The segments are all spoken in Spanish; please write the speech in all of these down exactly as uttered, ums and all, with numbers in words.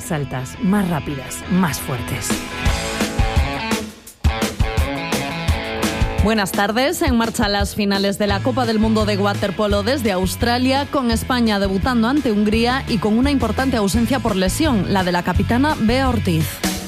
más altas, más rápidas, más fuertes. Buenas tardes. En marcha las finales de la Copa del Mundo de Waterpolo desde Australia, con España debutando ante Hungría y con una importante ausencia por lesión, la de la capitana Bea Ortiz.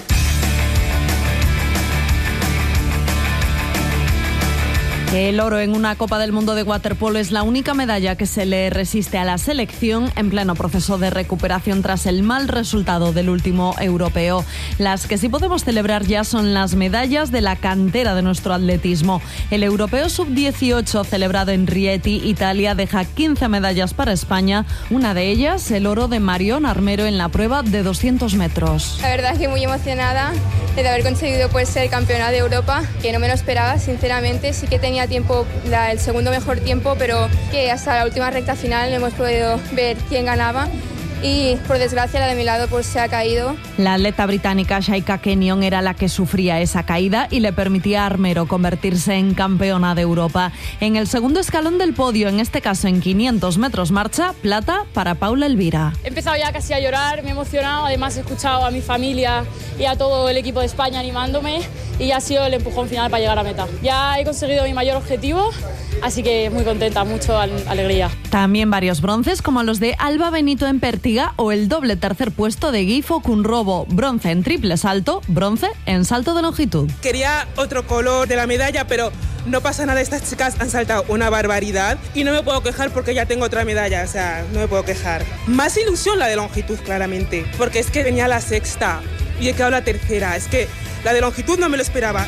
El oro en una Copa del Mundo de Waterpolo es la única medalla que se le resiste a la selección en pleno proceso de recuperación tras el mal resultado del último europeo. Las que sí podemos celebrar ya son las medallas de la cantera de nuestro atletismo. El europeo sub dieciocho celebrado en Rieti, Italia, deja quince medallas para España. Una de ellas, el oro de Marion Armero en la prueba de doscientos metros. La verdad es que muy emocionada de haber conseguido pues, ser campeona de Europa, que no me lo esperaba, sinceramente. Sí que tenía tiempo, la, el segundo mejor tiempo, pero que hasta la última recta final no hemos podido ver quién ganaba y por desgracia la de mi lado pues se ha caído. La atleta británica Shaika Kenyon era la que sufría esa caída y le permitía a Armero convertirse en campeona de Europa. En el segundo escalón del podio, en este caso en quinientos metros marcha, plata para Paula Elvira. He empezado ya casi a llorar, me he emocionado, además he escuchado a mi familia y a todo el equipo de España animándome y ha sido el empujón final para llegar a meta. Ya he conseguido mi mayor objetivo, así que muy contenta, mucho alegría. También varios bronces como los de Alba Benito en pértiga o el doble tercer puesto de Gifo Kunrobo, bronce en triple salto, bronce en salto de longitud. Quería otro color de la medalla, pero no pasa nada, estas chicas han saltado una barbaridad y no me puedo quejar porque ya tengo otra medalla, o sea, no me puedo quejar. Más ilusión la de longitud, claramente, porque es que venía la sexta y he quedado la tercera, es que la de longitud no me lo esperaba.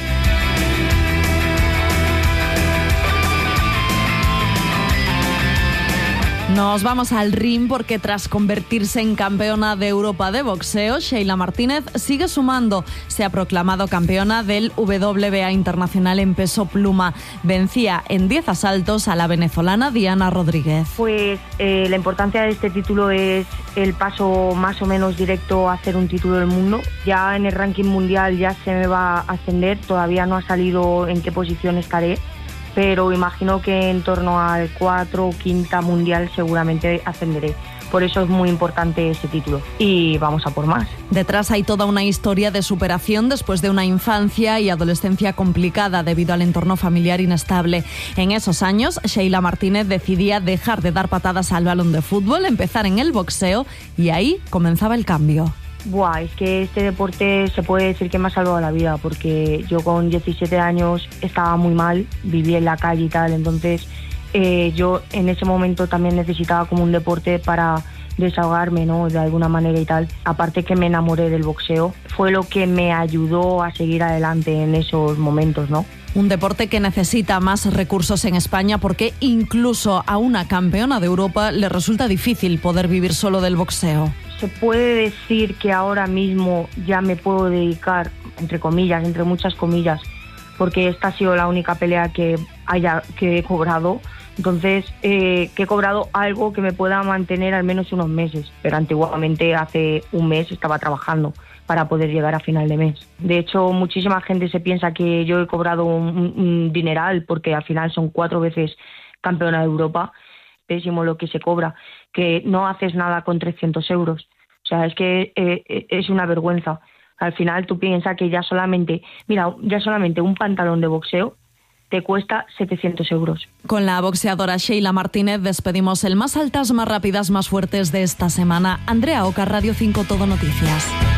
Nos vamos al ring porque tras convertirse en campeona de Europa de boxeo, Sheila Martínez sigue sumando. Se ha proclamado campeona del W B A Internacional en peso pluma. Vencía en diez asaltos a la venezolana Diana Rodríguez. Pues eh, la importancia de este título es el paso más o menos directo a hacer un título del mundo. Ya en el ranking mundial ya se me va a ascender, todavía no ha salido en qué posición estaré, pero imagino que en torno al cuatro o quinta mundial seguramente ascenderé. Por eso es muy importante ese título y vamos a por más. Detrás hay toda una historia de superación después de una infancia y adolescencia complicada debido al entorno familiar inestable. En esos años, Sheila Martínez decidía dejar de dar patadas al balón de fútbol, empezar en el boxeo y ahí comenzaba el cambio. Buah, es que este deporte se puede decir que me ha salvado la vida, porque yo con diecisiete años estaba muy mal, vivía en la calle y tal, entonces eh, yo en ese momento también necesitaba como un deporte para desahogarme, ¿no? De alguna manera y tal. Aparte que me enamoré del boxeo, fue lo que me ayudó a seguir adelante en esos momentos, ¿no? Un deporte que necesita más recursos en España porque incluso a una campeona de Europa le resulta difícil poder vivir solo del boxeo. Se puede decir que ahora mismo ya me puedo dedicar, entre comillas, entre muchas comillas, porque esta ha sido la única pelea que haya que he cobrado. Entonces, eh, que he cobrado algo que me pueda mantener al menos unos meses. Pero antiguamente, hace un mes, estaba trabajando para poder llegar a final de mes. De hecho, muchísima gente se piensa que yo he cobrado un, un dineral, porque al final son cuatro veces campeona de Europa. Pésimo lo que se cobra, que no haces nada con trescientos euros. O sea, es que eh, es una vergüenza. Al final tú piensas que ya solamente, mira, ya solamente un pantalón de boxeo te cuesta setecientos euros. Con la boxeadora Sheila Martínez despedimos el Más Altas, Más Rápidas, Más Fuertes de esta semana. Andrea Oca, Radio cinco Todo Noticias.